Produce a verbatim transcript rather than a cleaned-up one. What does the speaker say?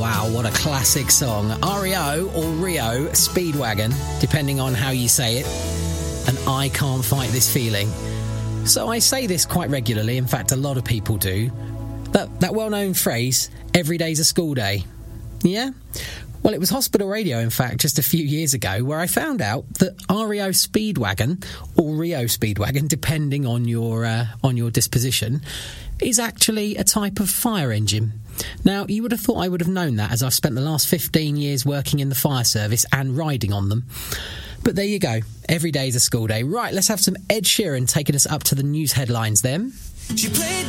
Wow, what a classic song. R E O or Rio Speedwagon, depending on how you say it. And I can't fight this feeling. So I say this quite regularly, in fact a lot of people do. That, that well-known phrase, every day's a school day. Yeah? Well, it was Hospital Radio, in fact, just a few years ago, where I found out that R E O Speedwagon, or Rio Speedwagon, depending on your uh, on your disposition, is actually a type of fire engine. Now, you would have thought I would have known that, as I've spent the last fifteen years working in the fire service and riding on them. But there you go. Every day is a school day. Right, let's have some Ed Sheeran taking us up to the news headlines then. She played